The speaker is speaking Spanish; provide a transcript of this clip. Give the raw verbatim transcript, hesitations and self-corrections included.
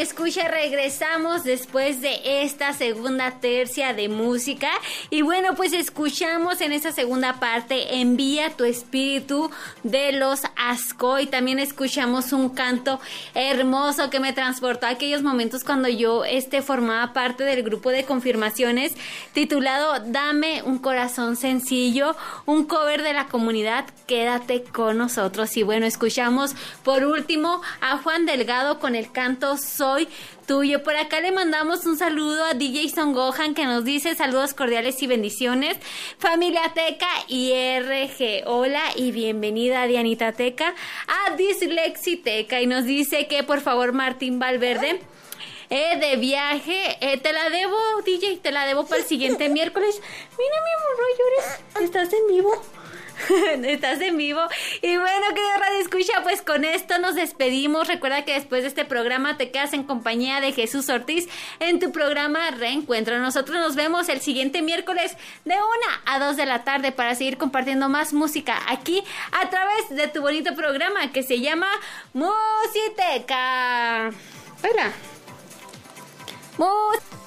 escucha, regresamos después de esta segunda tercia de música. Y bueno, pues escuchamos en esta segunda parte Envía tu espíritu de los Ascoy. También escuchamos un canto hermoso que me transportó a aquellos momentos cuando yo este, formaba parte del grupo de confirmaciones titulado Dame un corazón sencillo, un cover de la comunidad Quédate con nosotros. Y bueno, escuchamos por último a Juan Delgado con el canto Soy tuyo. Por acá le mandamos un saludo a D J Son Gohan, que nos dice saludos cordiales y bendiciones. Familia Teca y R G, hola y bienvenida Dianita Teca. A Dislexiteca, y nos dice que por favor Martín Valverde Eh, de viaje, eh, te la debo, D J, te la debo para el siguiente miércoles. Mira, mi amor, no llores, estás en vivo. Estás en vivo. Y bueno, querido Radio Escucha, pues con esto nos despedimos. Recuerda que después de este programa te quedas en compañía de Jesús Ortiz en tu programa Reencuentro. Nosotros nos vemos el siguiente miércoles de una a dos de la tarde para seguir compartiendo más música aquí a través de tu bonito programa que se llama Musiteca. Hola. Mus